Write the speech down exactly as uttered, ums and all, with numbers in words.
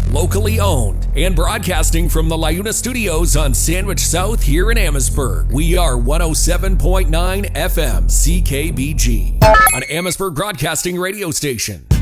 locally owned, and broadcasting from the LiUNA Studios on Sandwich South here in Amherstburg. We are one oh seven point nine F M C K B G, an Amherstburg broadcasting radio station.